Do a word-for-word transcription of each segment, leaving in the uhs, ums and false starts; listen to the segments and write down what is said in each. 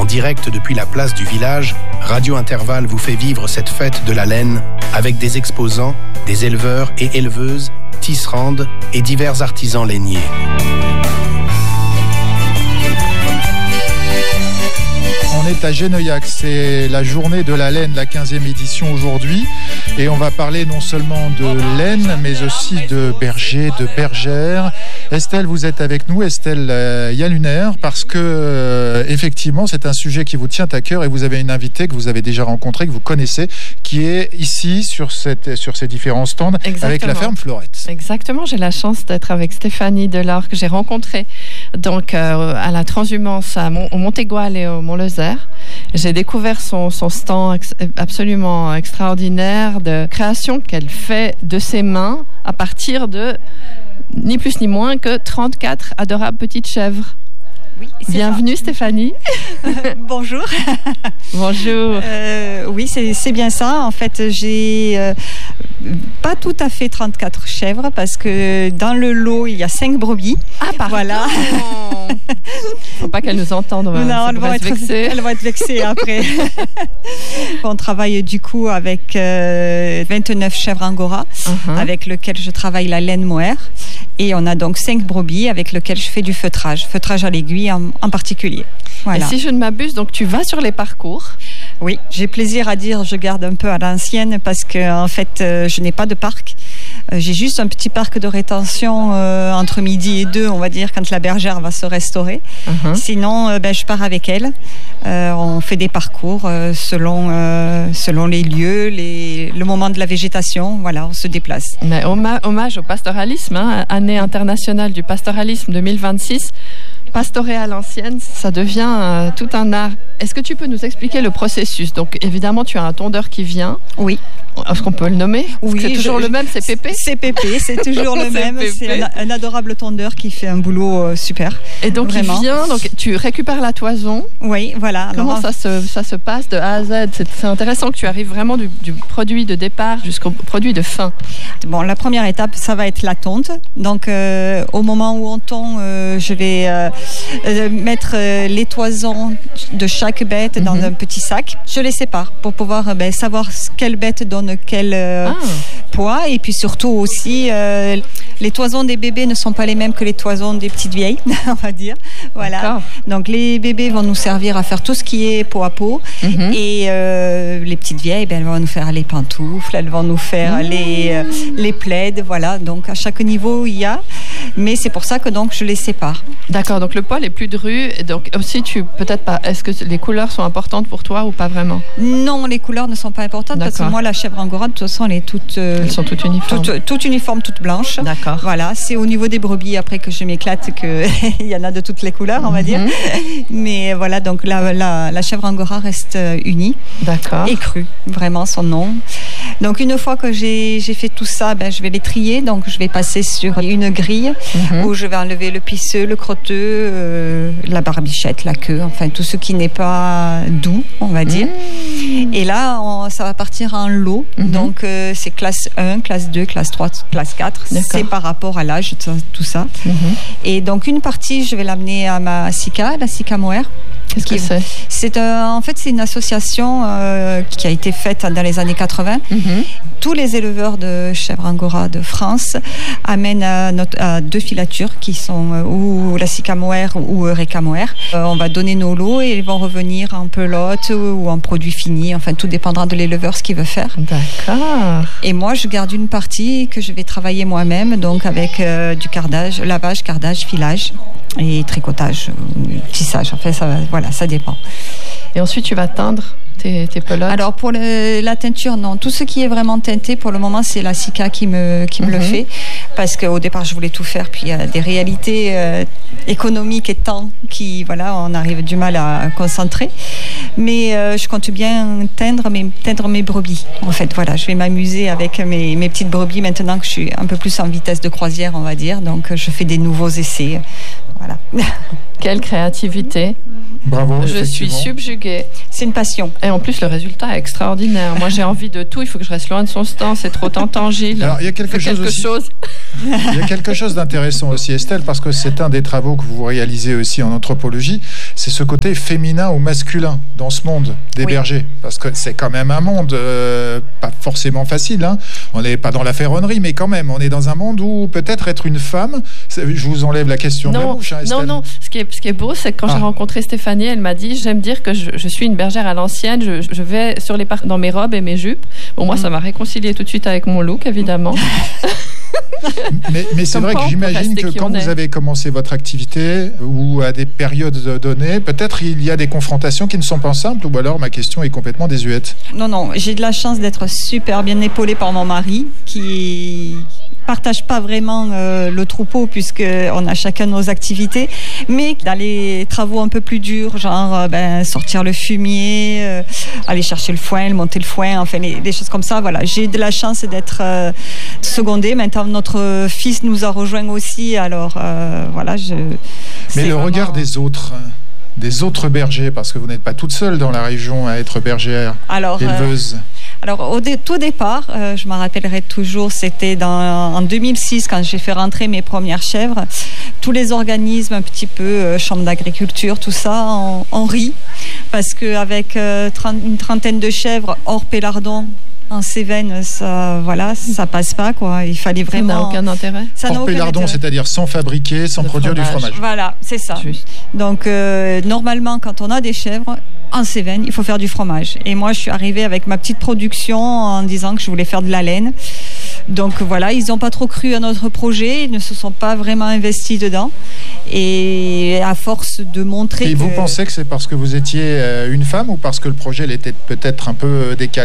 direct depuis la place du village, Radio Intervalle vous fait vivre cette fête de la laine avec des exposants, des éleveurs et éleveuses, tisserandes et divers artisans lainiers. On est à Geneuillac, c'est la journée de la laine, la quinzième édition aujourd'hui. Et on va parler non seulement de laine, mais aussi de bergers, de bergères. Estelle, vous êtes avec nous, Estelle euh, Yaluner, parce que euh, effectivement, c'est un sujet qui vous tient à cœur et vous avez une invitée que vous avez déjà rencontrée, que vous connaissez, qui est ici sur, cette, sur ces différents stands. Exactement. Avec la ferme Florette. Exactement, j'ai la chance d'être avec Stéphanie Delors, que j'ai rencontrée donc, euh, à la transhumance à Mont- au Montégoal et au Mont-Lezère. J'ai découvert son, son stand ex- absolument extraordinaire de création qu'elle fait de ses mains à partir de ni plus ni moins que trente-quatre adorables petites chèvres. Oui, bienvenue ça. Stéphanie. Bonjour. Bonjour. Euh, oui, c'est, c'est bien ça. En fait, j'ai euh, pas tout à fait trente-quatre chèvres parce que dans le lot, il y a cinq brebis. Ah, pardon. Voilà. Faut pas qu'elles nous entendent. Non, elles vont, être, elles vont être vexées après. On travaille du coup avec euh, vingt-neuf chèvres Angora, uh-huh. avec lesquelles je travaille la laine mohair. Et on a donc cinq brebis avec lesquelles je fais du feutrage, feutrage à l'aiguille en, en particulier. Voilà. Et si je ne m'abuse, donc tu vas sur les parcours. Oui, j'ai plaisir à dire, je garde un peu à l'ancienne parce que en fait, euh, je n'ai pas de parc. Euh, j'ai juste un petit parc de rétention euh, entre midi et deux, on va dire, quand la bergère va se restaurer. Uh-huh. Sinon, euh, ben, je pars avec elle. Euh, on fait des parcours euh, selon, euh, selon les lieux, les, le moment de la végétation. Voilà, on se déplace. Mais hommage au pastoralisme, hein, année internationale du pastoralisme deux mille vingt-six. Pastorer à l'ancienne, ça devient euh, tout un art. Est-ce que tu peux nous expliquer le processus ? Donc, évidemment, tu as un tondeur qui vient. Oui. Est-ce qu'on peut le nommer ? Oui. C'est toujours je, le même, c'est Pépé ? C'est Pépé, c'est toujours le même. Pépé. C'est un, un adorable tondeur qui fait un boulot euh, super. Et donc, vraiment. Il vient, donc tu récupères la toison. Oui, voilà. Comment Alors, ça, se, ça se passe de A à Z ? c'est, c'est intéressant que tu arrives vraiment du, du produit de départ jusqu'au produit de fin. Bon, la première étape, ça va être la tonte. Donc, euh, au moment où on tond, euh, je vais euh, euh, mettre euh, les toisons de chaque bête dans mm-hmm. un petit sac. Je les sépare pour pouvoir euh, ben, savoir quelle bête donne quel euh, ah. poids. Et puis surtout aussi, euh, les toisons des bébés ne sont pas les mêmes que les toisons des petites vieilles, on va dire. Voilà. D'accord. Donc, les bébés vont nous servir à faire tout ce qui est peau à peau. Mm-hmm. Et euh, les petites vieilles, ben, elles vont nous faire les pantoufles, elles vont nous faire mm-hmm. les, euh, les plaids. Voilà. Donc, à chaque niveau, il y a. Mais c'est pour ça que donc, je les sépare. D'accord. Donc, le poil est plus dru. Donc, aussi, tu peut-être pas. Est-ce que les couleurs sont importantes pour toi ou pas vraiment ? Non, les couleurs ne sont pas importantes. D'accord. Parce que moi, la chèvre Angora, de toute façon, elle est toute. Euh, Elles sont toutes uniformes. Toutes toute uniformes, toutes blanches. D'accord. Voilà. C'est au niveau des brebis après que je m'éclate qu'il y en a de toutes les couleurs, on va dire. Mm-hmm. Mais voilà, donc la, la, la chèvre Angora reste unie. D'accord. Et crue, vraiment son nom. Donc une fois que j'ai, j'ai fait tout ça, ben, je vais les trier. Donc je vais passer sur une grille mm-hmm. où je vais enlever le pisseux, le crotteux, euh, la barbichette, la queue, enfin tout ce qui n'est pas doux, on va dire. Mm. Et là, on, ça va partir en lot. Mm-hmm. Donc euh, c'est classe un, classe deux, classe trois, classe quatre. D'accord. C'est par rapport à l'âge, tout ça. Mm-hmm. Et donc une partie, je vais l'amener à ma SICA, la SICA mohair. Qu'est-ce que c'est ? C'est euh, en fait c'est une association euh, qui a été faite dans les années quatre-vingts. Mm-hmm. Tous les éleveurs de chèvres Angora de France amènent à, notre, à deux filatures qui sont euh, ou la SICA mohair ou Eureka mohair. Euh, on va donner nos lots et ils vont revenir en pelote ou, ou en produit fini. Enfin tout dépendra de l'éleveur ce qu'il veut faire. D'accord. Et moi je garde une partie que je vais travailler moi-même donc avec euh, du cardage, lavage, cardage, filage et tricotage, tissage. Enfin ça voilà. Voilà, ça dépend. Et ensuite, tu vas teindre tes, tes pelotes ? Alors, pour le, la teinture, non. Tout ce qui est vraiment teinté, pour le moment, c'est la SICA qui me, qui me mm-hmm. le fait. Parce qu'au départ, je voulais tout faire. Puis, il y a des réalités euh, économiques et temps qui, voilà, on arrive du mal à concentrer. Mais euh, je compte bien teindre mes, teindre mes brebis. En fait, voilà, je vais m'amuser avec mes, mes petites brebis maintenant que je suis un peu plus en vitesse de croisière, on va dire. Donc, je fais des nouveaux essais. Voilà. Quelle créativité. Bravo. Je suis subjuguée. c'est une passion. Et en plus, le résultat est extraordinaire. Moi, j'ai envie de tout. Il faut que je reste loin de son stand. C'est trop tentant, Gilles. Alors, il y a quelque, chose, quelque aussi. chose. Il y a quelque chose d'intéressant aussi, Estelle, parce que c'est un des travaux que vous réalisez aussi en anthropologie. C'est ce côté féminin ou masculin dans ce monde des oui. bergers. Parce que c'est quand même un monde euh, pas forcément facile. Hein. On n'est pas dans la ferronnerie, mais quand même, on est dans un monde où peut-être être une femme. Je vous enlève la question non, de la bouche, hein, Estelle. Non, non. Ce qui est, ce qui est beau, c'est que quand ah. j'ai rencontré Stéphanie, elle m'a dit, j'aime dire que je, je suis une bergère à l'ancienne. Je, je vais sur les parcs dans mes robes et mes jupes. Bon, moi, mmh. ça m'a réconcilié tout de suite avec mon look, évidemment. mais, mais c'est vrai que j'imagine que quand vous avez commencé votre activité ou à des périodes données, peut-être il y a des confrontations qui ne sont pas simples, ou alors ma question est complètement désuète. Non, non, j'ai de la chance d'être super bien épaulée par mon mari qui partage pas vraiment euh, le troupeau puisque on a chacun nos activités, mais dans les travaux un peu plus durs, genre euh, ben, sortir le fumier, euh, aller chercher le foin, monter le foin, enfin les, des choses comme ça. Voilà, j'ai de la chance d'être euh, secondée. Maintenant, notre fils nous a rejoints aussi, alors euh, voilà. Je, mais le vraiment... regard des autres. Des autres bergers, parce que vous n'êtes pas toute seule dans la région à être bergère, alors, éleveuse. Euh... Alors, au dé- tout départ, euh, je m'en rappellerai toujours, c'était dans, en deux mille six, quand j'ai fait rentrer mes premières chèvres. Tous les organismes, un petit peu, euh, chambre d'agriculture, tout ça, on, on rit. Parce qu'avec euh, une trentaine de chèvres hors pélardon, en Cévennes, ça, voilà, ça passe pas, quoi. Il fallait vraiment. Ça n'a aucun intérêt. Ça hors pélardon, c'est-à-dire sans fabriquer, sans le produire fromage. du fromage. Voilà, c'est ça. Juste. Donc, euh, normalement, quand on a des chèvres, en Cévennes, il faut faire du fromage. Et moi, je suis arrivée avec ma petite production en disant que je voulais faire de la laine. Donc voilà, ils n'ont pas trop cru à notre projet, ils ne se sont pas vraiment investis dedans. Et à force de montrer. Et que... vous pensez que c'est parce que vous étiez une femme ou parce que le projet il était peut-être un peu décalé ?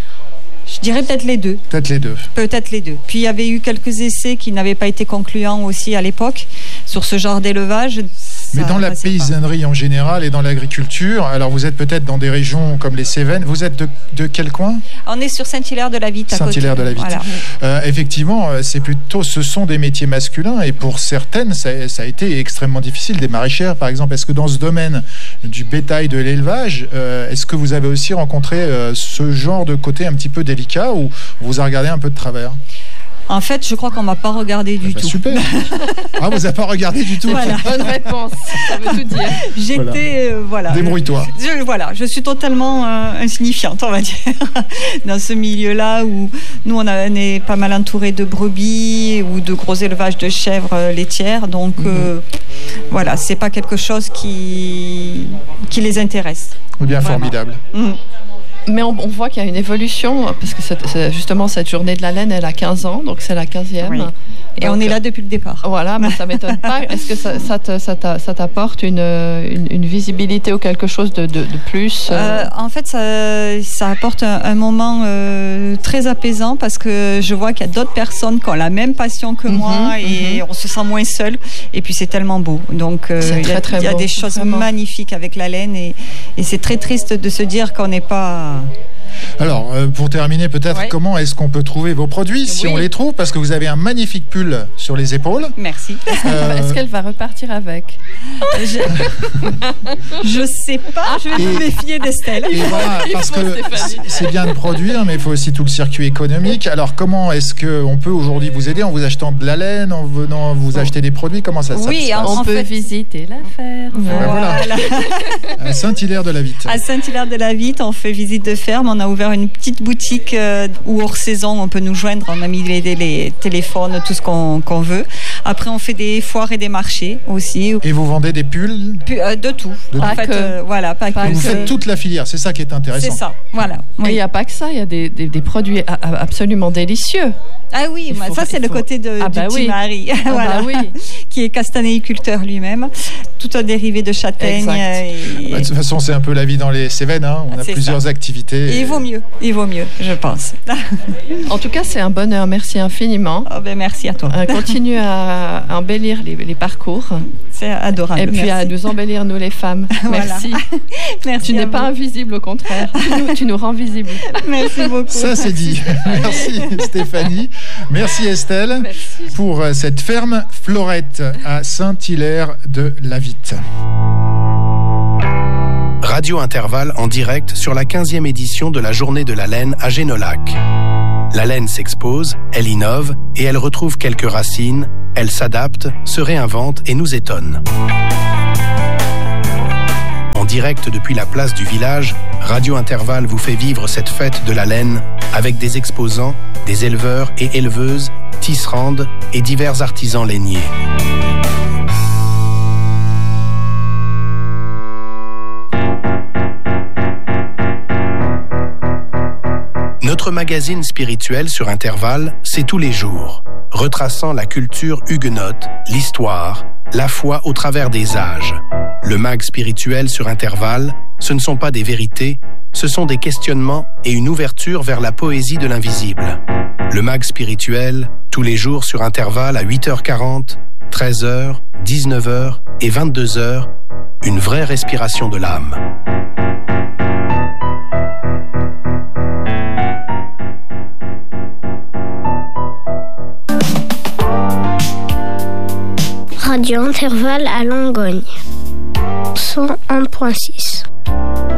Je dirais peut-être les deux. Peut-être les deux. Peut-être les deux. Puis il y avait eu quelques essais qui n'avaient pas été concluants aussi à l'époque sur ce genre d'élevage. Mais dans la paysannerie pas. en général et dans l'agriculture, alors vous êtes peut-être dans des régions comme les Cévennes, vous êtes de, de quel coin ? On est sur Saint-Hilaire-de-la-Vitte. Saint-Hilaire-de-la-Vitte. Voilà. Euh, effectivement, c'est plutôt, ce sont des métiers masculins et pour certaines, ça, ça a été extrêmement difficile. Des maraîchères, par exemple. Est-ce que dans ce domaine du bétail, de l'élevage, euh, est-ce que vous avez aussi rencontré euh, ce genre de côté un petit peu délicat ou on vous a regardé un peu de travers ? En fait, je crois qu'on m'a pas regardé du bah tout. Super. Ah, vous n'avez pas regardé du tout. Voilà. Bonne réponse. Ça veut tout dire. J'étais, voilà. Euh, voilà. Débrouille-toi. Je, voilà, je suis totalement euh, insignifiante, on va dire, dans ce milieu-là où nous, on, a, on est pas mal entourés de brebis ou de gros élevages de chèvres laitières. Donc, mm-hmm. euh, voilà, c'est pas quelque chose qui, qui les intéresse. Bien Vraiment. Formidable. Mm. Mais on, on voit qu'il y a une évolution, parce que c'est, c'est justement cette journée de la laine, elle a quinze ans, donc c'est la quinzième. Oui. Et donc, on est là depuis le départ. Voilà, mais ça ne m'étonne pas. Est-ce que ça, ça, te, ça, ça t'apporte une, une, une visibilité ou quelque chose de, de, de plus euh, En fait, ça, ça apporte un, un moment euh, très apaisant parce que je vois qu'il y a d'autres personnes qui ont la même passion que mm-hmm, moi et mm-hmm. on se sent moins seul. Et puis c'est tellement beau. Donc euh, il y a, très, très y a des choses vraiment magnifiques avec la laine et, et c'est très triste de se dire qu'on n'est pas... Alors, euh, pour terminer, peut-être, ouais. comment est-ce qu'on peut trouver vos produits, si oui. on les trouve ? Parce que vous avez un magnifique pull sur les épaules. Merci. Euh... Est-ce qu'elle va repartir avec ? Je ne sais pas, je vais et... me méfier d'Estelle. Et voilà, parce que c'est bien de produire, mais il faut aussi tout le circuit économique. Alors, comment est-ce qu'on peut aujourd'hui vous aider en vous achetant de la laine, en venant vous acheter des produits ? Comment ça, ça oui, se passe ? On en peut fait... visiter la ferme. Voilà. voilà. À Saint-Hilaire-de-la-Vitte. À Saint-Hilaire-de-la-Vitte, on fait visite de ferme. On a ouvert une petite boutique euh, où hors saison on peut nous joindre, on a mis les, les téléphones, tout ce qu'on, qu'on veut. Après on fait des foires et des marchés aussi. Et vous vendez des pulls ? P- euh, De tout. De en tout. fait, euh, voilà, pas pas que. Vous faites toute la filière, c'est ça qui est intéressant. C'est ça, voilà. Oui. Et il n'y a pas que ça, il y a des, des, des produits a, a, absolument délicieux. Ah oui, bah, faut, ça c'est le faut... côté de, ah du bah petit oui. mari, ah voilà, bah oui. qui est castanéiculteur lui-même, tout un dérivé de châtaigne. Et... Bah, de toute façon, c'est un peu la vie dans les Cévennes, hein. on a c'est plusieurs ça. activités. Et... et il vaut mieux, il vaut mieux, je pense. En tout cas, c'est un bonheur, merci infiniment. Oh ben merci à toi. Euh, continue à, à embellir les, les parcours. C'est adorable. Et puis merci. À nous embellir, nous les femmes. Merci. Voilà. Merci. Tu n'es vous. Pas invisible, au contraire. Tu nous, tu nous rends visibles. Merci beaucoup. Ça, c'est dit. Merci Stéphanie. Merci Estelle. Merci. Pour cette ferme Florette à Saint-Hilaire-de-la-Vitte. Radio Intervalle en direct sur la quinzième édition de la Journée de la laine à Génolac. La laine s'expose, elle innove et elle retrouve quelques racines, elle s'adapte, se réinvente et nous étonne. En direct depuis la place du village, Radio Intervalle vous fait vivre cette fête de la laine avec des exposants, des éleveurs et éleveuses, tisserandes et divers artisans lainiers. Notre magazine spirituel sur Intervalle, c'est tous les jours, retraçant la culture huguenote, l'histoire, la foi au travers des âges. Le mag spirituel sur Intervalle, ce ne sont pas des vérités, ce sont des questionnements et une ouverture vers la poésie de l'invisible. Le mag spirituel, tous les jours sur Intervalle à huit heures quarante, treize heures, dix-neuf heures et vingt-deux heures, une vraie respiration de l'âme. Radio Intervalle à Langogne, cent un virgule six.